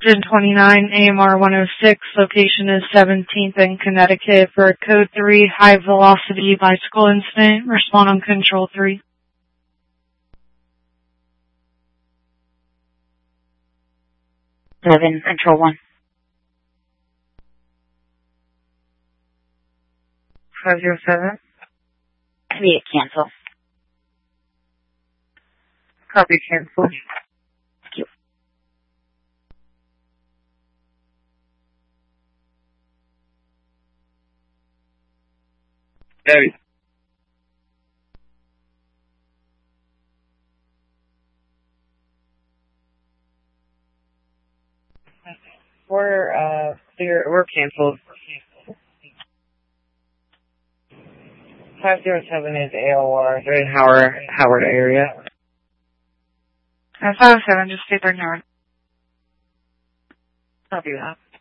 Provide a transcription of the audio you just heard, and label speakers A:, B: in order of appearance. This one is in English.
A: 1029 AMR 106, location is 17th and Connecticut for a code 3 high velocity bicycle incident. Respond on control 3.
B: 11, control 1.
C: 507.
B: Immediate cancel.
C: Copy, cancel.
B: Thank you.
D: Debbie.
C: We're clear. We're canceled. 507 is AOR. They're in Howard area.
A: 507, just stay there now.
C: Copy that.